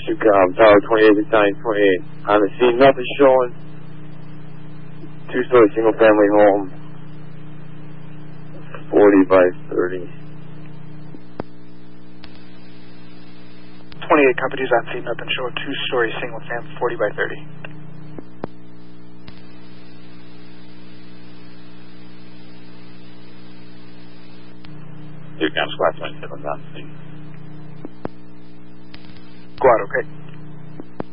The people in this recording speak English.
Tower 28, Battalion 28. On the scene, nothing showing. Two-story single-family home. 40 by 30. 28 companies on scene, nothing showing. Two-story single-family, 40 by 30. Duke Squad 27 on scene. Squad, okay.